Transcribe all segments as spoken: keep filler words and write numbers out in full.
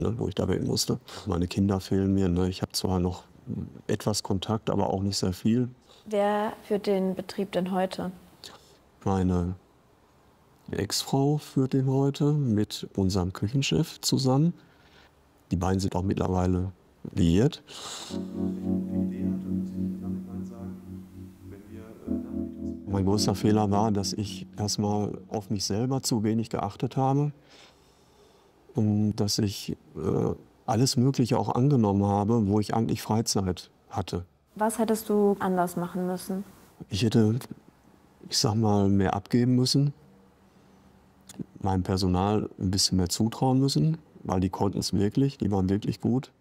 ne, wo ich da weg musste. Meine Kinder fehlen mir. Ne? Ich habe zwar noch etwas Kontakt, aber auch nicht sehr viel. Wer führt den Betrieb denn heute? Meine Ex-Frau führt den heute mit unserem Küchenchef zusammen. Die beiden sind auch mittlerweile liiert. Mein größter Fehler war, dass ich erstmal auf mich selber zu wenig geachtet habe und dass ich äh, alles Mögliche auch angenommen habe, wo ich eigentlich Freizeit hatte. Was hättest du anders machen müssen? Ich hätte, ich sag mal, mehr abgeben müssen, meinem Personal ein bisschen mehr zutrauen müssen, weil die konnten es wirklich, die waren wirklich gut.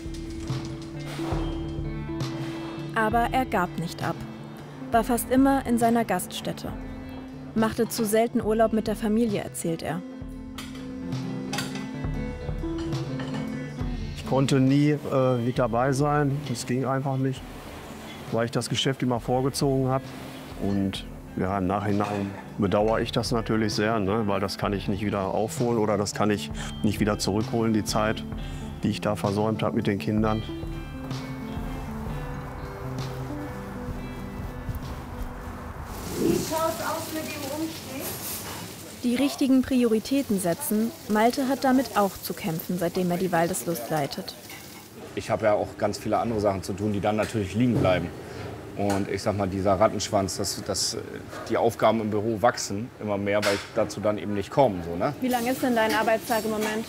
Aber er gab nicht ab. War fast immer in seiner Gaststätte. Machte zu selten Urlaub mit der Familie, erzählt er. Ich konnte nie äh, mit dabei sein, das ging einfach nicht, weil ich das Geschäft immer vorgezogen habe. Und ja, im Nachhinein bedauere ich das natürlich sehr, ne? Weil das kann ich nicht wieder aufholen oder das kann ich nicht wieder zurückholen, die Zeit, die ich da versäumt habe mit den Kindern. Wie schaut's aus mit dem Umstieg? Die richtigen Prioritäten setzen, Malte hat damit auch zu kämpfen, seitdem er die Waldeslust leitet. Ich habe ja auch ganz viele andere Sachen zu tun, die dann natürlich liegen bleiben. Und ich sag mal, dieser Rattenschwanz, dass, dass die Aufgaben im Büro wachsen immer mehr, weil ich dazu dann eben nicht komme. So, ne? Wie lang ist denn dein Arbeitstag im Moment?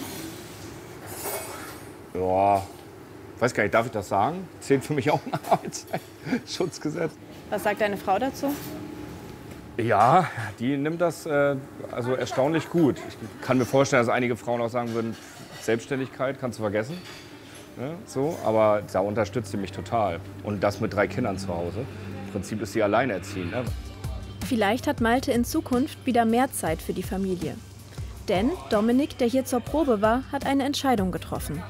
Ja, weiß gar nicht, darf ich das sagen? Zählt für mich auch ein Arbeitszeitschutzgesetz. Was sagt deine Frau dazu? Ja, die nimmt das äh, also erstaunlich gut. Ich kann mir vorstellen, dass einige Frauen auch sagen würden, Selbstständigkeit kannst du vergessen. Ne, so, aber da unterstützt sie mich total. Und das mit drei Kindern zu Hause. Im Prinzip ist sie alleinerziehend. Ne? Vielleicht hat Malte in Zukunft wieder mehr Zeit für die Familie. Denn Dominik, der hier zur Probe war, hat eine Entscheidung getroffen.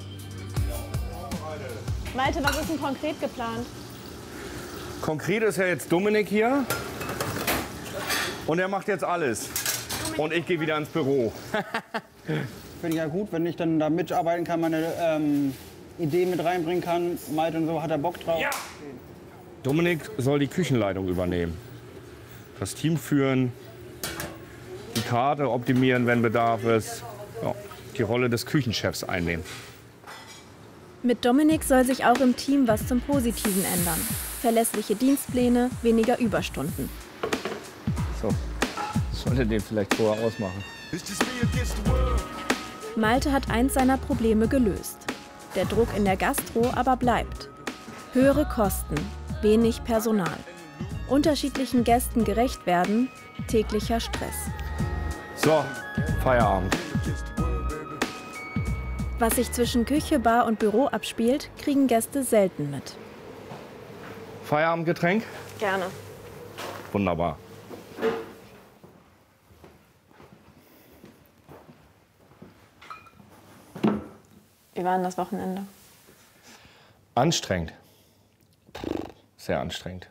Malte, was ist denn konkret geplant? Konkret ist ja jetzt Dominik hier. Und er macht jetzt alles. Und ich gehe wieder ins Büro. Finde ich ja gut, wenn ich dann da mitarbeiten kann, meine ähm, Ideen mit reinbringen kann. Malte und so hat er Bock drauf. Ja. Dominik soll die Küchenleitung übernehmen. Das Team führen, die Karte optimieren, wenn Bedarf ist. Ja, die Rolle des Küchenchefs einnehmen. Mit Dominik soll sich auch im Team was zum Positiven ändern. Verlässliche Dienstpläne, weniger Überstunden. So, sollte den vielleicht vorher ausmachen. Malte hat eins seiner Probleme gelöst. Der Druck in der Gastro aber bleibt. Höhere Kosten, wenig Personal. Unterschiedlichen Gästen gerecht werden, täglicher Stress. So, Feierabend. Was sich zwischen Küche, Bar und Büro abspielt, kriegen Gäste selten mit. Feierabendgetränk? Gerne. Wunderbar. Wie war denn das Wochenende? Anstrengend. Sehr anstrengend.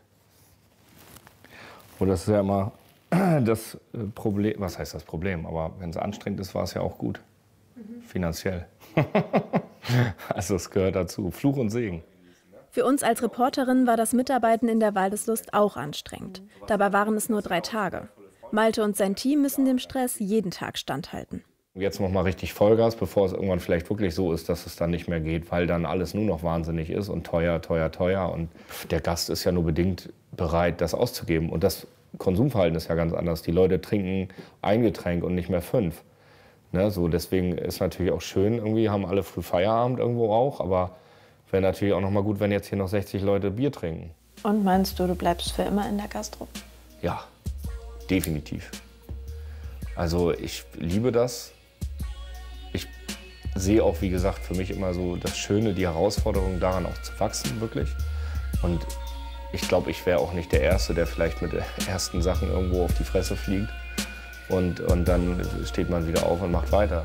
Und das ist ja immer das Problem. Was heißt das Problem? Aber wenn es anstrengend ist, war es ja auch gut. Mhm. Finanziell. Also es gehört dazu. Fluch und Segen. Für uns als Reporterin war das Mitarbeiten in der Waldeslust auch anstrengend. Dabei waren es nur drei Tage. Malte und sein Team müssen dem Stress jeden Tag standhalten. Jetzt noch mal richtig Vollgas, bevor es irgendwann vielleicht wirklich so ist, dass es dann nicht mehr geht, weil dann alles nur noch wahnsinnig ist und teuer, teuer, teuer. Und der Gast ist ja nur bedingt bereit, das auszugeben. Und das Konsumverhalten ist ja ganz anders. Die Leute trinken ein Getränk und nicht mehr fünf. Ne, so deswegen ist natürlich auch schön, irgendwie haben alle früh Feierabend irgendwo auch. Aber wäre natürlich auch noch mal gut, wenn jetzt hier noch sechzig Leute Bier trinken. Und meinst du, du bleibst für immer in der Gastro? Ja, definitiv. Also ich liebe das. Ich sehe auch, wie gesagt, für mich immer so das Schöne, die Herausforderung daran auch zu wachsen, wirklich. Und ich glaube, ich wäre auch nicht der Erste, der vielleicht mit den ersten Sachen irgendwo auf die Fresse fliegt. Und, und dann steht man wieder auf und macht weiter.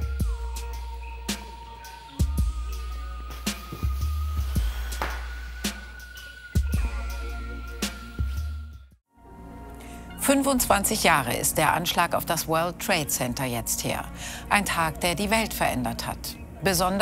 fünfundzwanzig Jahre ist der Anschlag auf das World Trade Center jetzt her. Ein Tag, der die Welt verändert hat. Besonders